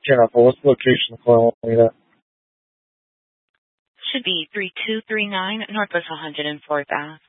Jennifer, what's the location of the call? Should be 3239 Northwest 104th Ave.